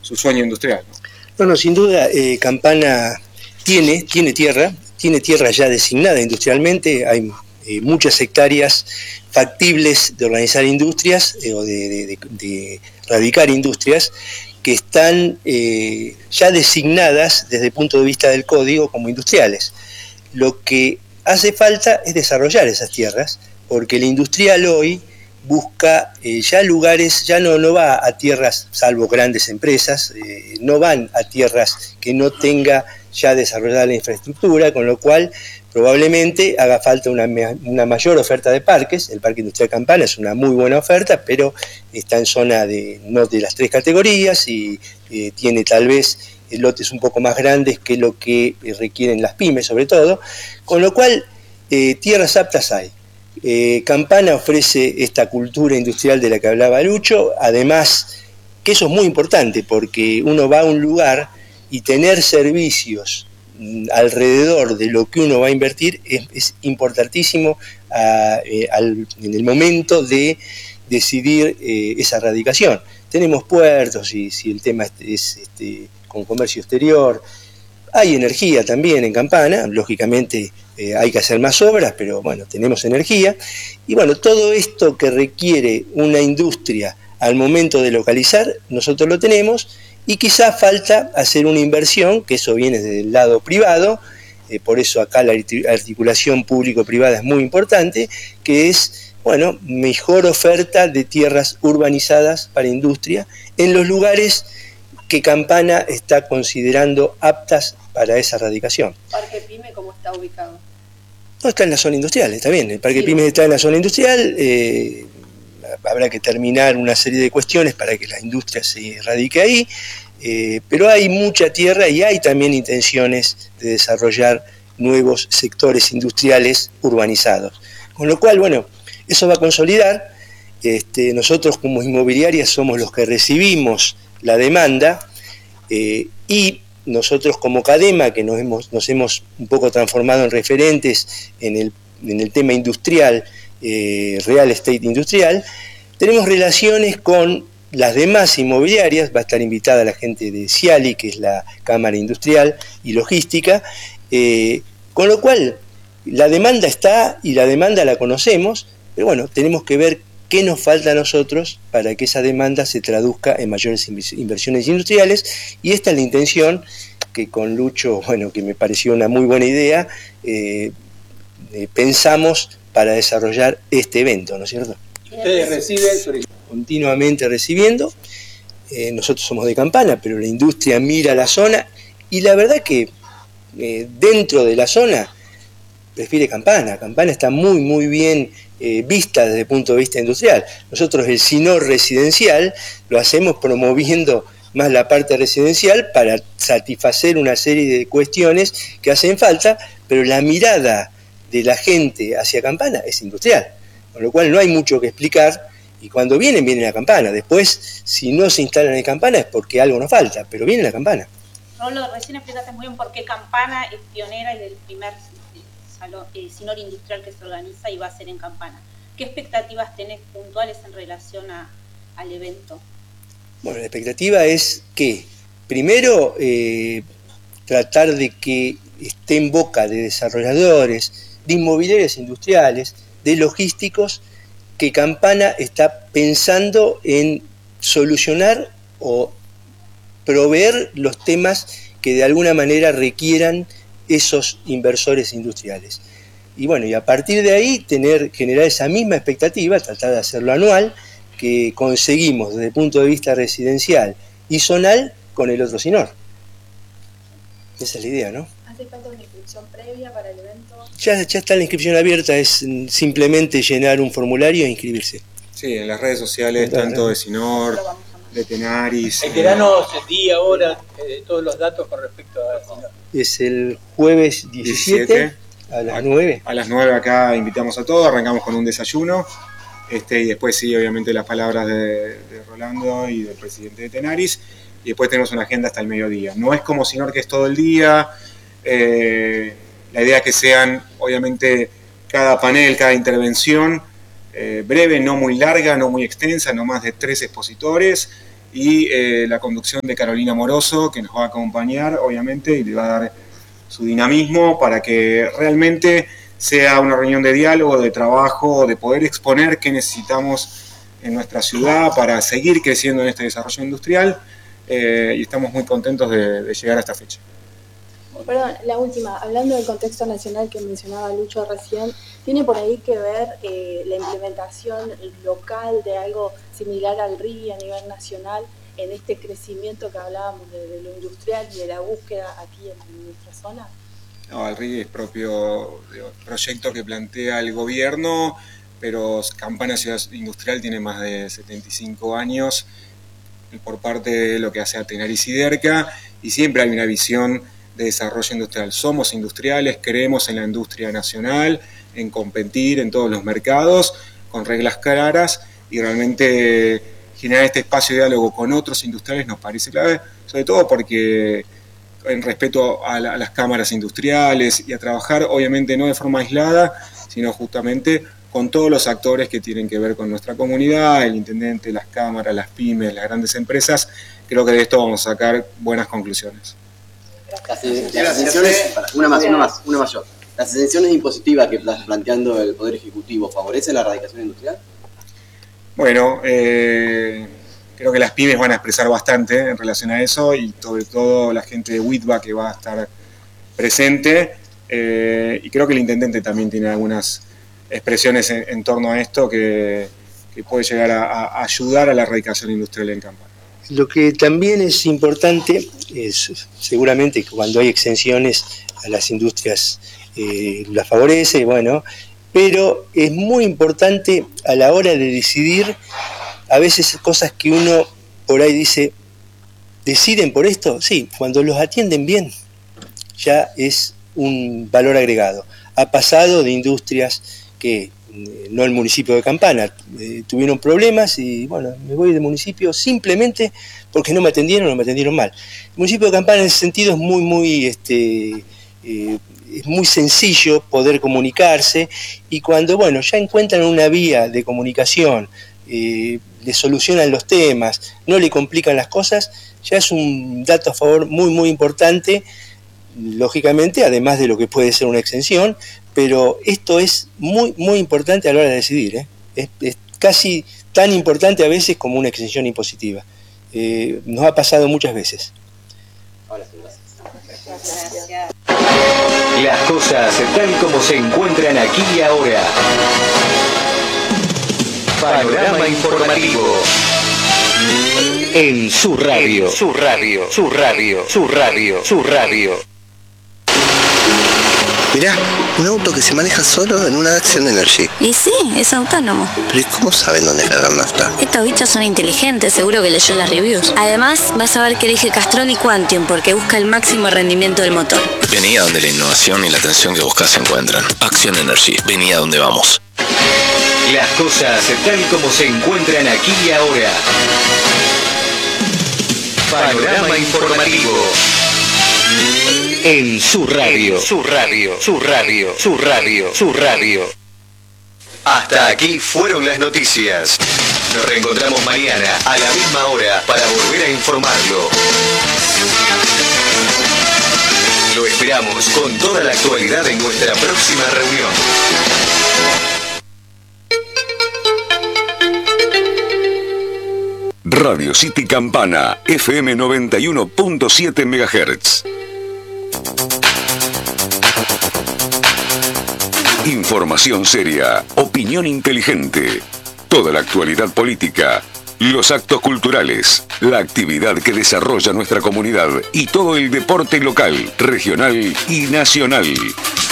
su sueño industrial, ¿no? No, sin duda, Campana tiene tierra ya designada industrialmente, hay muchas hectáreas factibles de organizar industrias o de radicar industrias que están ya designadas desde el punto de vista del código como industriales. Lo que hace falta es desarrollar esas tierras, porque el industrial hoy busca ya lugares, ya no va a tierras, salvo grandes empresas, no van a tierras que no tenga ya desarrollada la infraestructura, con lo cual probablemente haga falta una mayor oferta de parques. El Parque Industrial Campana es una muy buena oferta, pero está en zona no de las 3 categorías y tiene tal vez lotes un poco más grandes que lo que requieren las pymes sobre todo, con lo cual tierras aptas hay. Campana ofrece esta cultura industrial de la que hablaba Lucho, además que eso es muy importante porque uno va a un lugar y tener servicios alrededor de lo que uno va a invertir es importantísimo en el momento de decidir esa radicación. Tenemos puertos y si el tema es con comercio exterior, hay energía también en Campana, lógicamente hay que hacer más obras, pero bueno, tenemos energía. Y bueno, todo esto que requiere una industria al momento de localizar, nosotros lo tenemos, y quizás falta hacer una inversión, que eso viene del lado privado, por eso acá la articulación público-privada es muy importante, que es, bueno, mejor oferta de tierras urbanizadas para industria en los lugares que Campana está considerando aptas para esa radicación. ¿Parque Pyme cómo está ubicado? No, está en la zona industrial, está bien, el Parque Pyme está en la zona industrial, habrá que terminar una serie de cuestiones para que la industria se radique ahí, pero hay mucha tierra y hay también intenciones de desarrollar nuevos sectores industriales urbanizados. Con lo cual, bueno, eso va a consolidar. Nosotros como inmobiliaria somos los que recibimos la demanda y nosotros como Cadema, que nos hemos un poco transformado en referentes en el tema industrial, real estate industrial, tenemos relaciones con las demás inmobiliarias. Va a estar invitada la gente de Ciali, que es la Cámara Industrial y Logística, con lo cual la demanda está y la demanda la conocemos, pero bueno, tenemos que ver qué nos falta a nosotros para que esa demanda se traduzca en mayores inversiones industriales, y esta es la intención que con Lucho, bueno, que me pareció una muy buena idea, pensamos para desarrollar este evento, ¿no es cierto? Ustedes reciben continuamente recibiendo, nosotros somos de Campana, pero la industria mira la zona y la verdad que dentro de la zona prefiere Campana. Campana está muy bien vista desde el punto de vista industrial. Nosotros el SINOR residencial lo hacemos promoviendo más la parte residencial para satisfacer una serie de cuestiones que hacen falta, pero la mirada de la gente hacia Campana es industrial, con lo cual no hay mucho que explicar, y cuando vienen a Campana. Después, si no se instalan en Campana es porque algo nos falta, pero vienen a Campana. Rolo, recién explicaste muy bien por qué Campana es pionera y del primer SINOR industrial que se organiza y va a ser en Campana. ¿Qué expectativas tenés puntuales en relación al evento? Bueno, la expectativa es que, primero, tratar de que esté en boca de desarrolladores, de inmobiliarias industriales, de logísticos, que Campana está pensando en solucionar o proveer los temas que de alguna manera requieran esos inversores industriales. Y bueno, y a partir de ahí generar esa misma expectativa, tratar de hacerlo anual, que conseguimos desde el punto de vista residencial y zonal con el otro SINOR. Esa es la idea, ¿no? ¿Hace falta una inscripción previa para el evento? Ya está la inscripción abierta, es simplemente llenar un formulario e inscribirse. Sí, en las redes sociales, tanto de SINOR, de Tenaris. Reiteranos día, hora, todos los datos con respecto a SINOR. Es el jueves 17 a las 9. A las 9 acá invitamos a todos, arrancamos con un desayuno. Y después sí, obviamente las palabras de Rolando y del presidente de Tenaris, y después tenemos una agenda hasta el mediodía. No es como SINOR que es todo el día, la idea es que sean, obviamente, cada panel, cada intervención, breve, no muy larga, no muy extensa, no más de 3 expositores, y la conducción de Carolina Moroso, que nos va a acompañar, obviamente, y le va a dar su dinamismo para que realmente sea una reunión de diálogo, de trabajo, de poder exponer qué necesitamos en nuestra ciudad para seguir creciendo en este desarrollo industrial, y estamos muy contentos de llegar a esta fecha. Perdón, la última, hablando del contexto nacional que mencionaba Lucho recién, ¿tiene por ahí que ver la implementación local de algo similar al RIGI a nivel nacional en este crecimiento que hablábamos de lo industrial y de la búsqueda aquí en nuestra zona? No, el RIGI es propio proyecto que plantea el gobierno, pero Campana Ciudad Industrial tiene más de 75 años por parte de lo que hace a Tenaris y Derca, y siempre hay una visión de desarrollo industrial. Somos industriales, creemos en la industria nacional, en competir en todos los mercados, con reglas claras, y realmente generar este espacio de diálogo con otros industriales nos parece clave, sobre todo porque en respeto a las cámaras industriales y a trabajar, obviamente no de forma aislada, sino justamente con todos los actores que tienen que ver con nuestra comunidad, el intendente, las cámaras, las pymes, las grandes empresas. Creo que de esto vamos a sacar buenas conclusiones. Las exenciones, una mayor. ¿Las exenciones impositivas que está planteando el Poder Ejecutivo favorecen la erradicación industrial? Bueno, creo que las pymes van a expresar bastante en relación a eso, y sobre todo la gente de WITBA que va a estar presente, y creo que el intendente también tiene algunas expresiones en torno a esto que puede llegar a ayudar a la erradicación industrial en Campana. Lo que también es importante es, seguramente, que cuando hay exenciones a las industrias las favorece, bueno, pero es muy importante a la hora de decidir, a veces cosas que uno por ahí dice, ¿deciden por esto? Sí, cuando los atienden bien, ya es un valor agregado. Ha pasado de industrias que, no el municipio de Campana, tuvieron problemas y bueno, me voy del municipio simplemente porque no me atendieron mal. El municipio de Campana en ese sentido es muy sencillo poder comunicarse, y cuando bueno ya encuentran una vía de comunicación, le solucionan los temas, no le complican las cosas, ya es un dato a favor muy importante, lógicamente, además de lo que puede ser una exención, pero esto es muy importante a la hora de decidir, es casi tan importante a veces como una exención impositiva. Nos ha pasado muchas veces. Ahora sí, gracias. Gracias. Las cosas tal como se encuentran aquí y ahora. Panorama informativo. En su radio. Mirá, un auto que se maneja solo en una Action Energy. Y sí, es autónomo. Pero ¿y cómo saben dónde cargar nafta? Estos bichos son inteligentes, seguro que leyó las reviews. Además, vas a ver que elige Castrol y Quantium porque busca el máximo rendimiento del motor. Vení a donde la innovación y la atención que buscas se encuentran. Action Energy, vení a donde vamos. Las cosas tal como se encuentran aquí y ahora. Panorama informativo. En su radio. Hasta aquí fueron las noticias. Nos reencontramos mañana a la misma hora para volver a informarlo. Lo esperamos con toda la actualidad en nuestra próxima reunión. Radio City Campana, FM 91.7 MHz. Información seria, opinión inteligente, toda la actualidad política, los actos culturales, la actividad que desarrolla nuestra comunidad y todo el deporte local, regional y nacional.